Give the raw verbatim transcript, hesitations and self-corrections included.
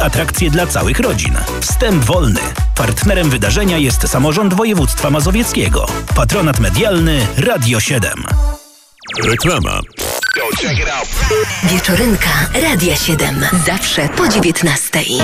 Atrakcje dla całych rodzin. Wstęp wolny. Partnerem wydarzenia jest Samorząd Województwa Mazowieckiego. Patronat medialny Radio siedem. Reklama. Wieczorynka Radia siedem. Zawsze po dziewiętnastej.